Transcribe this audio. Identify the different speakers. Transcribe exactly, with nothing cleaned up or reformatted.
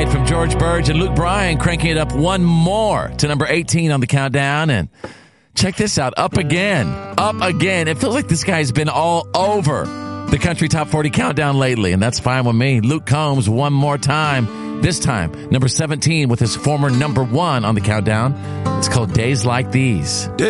Speaker 1: Tonight from George Burge and Luke Bryan, cranking it up one more to number eighteen on the countdown. And check this out, up again, up again. It feels like this guy's been all over the country top forty countdown lately, and that's fine with me. Luke Combs, one more time. This time, number seventeen with his former number one on the countdown. It's called Days Like These.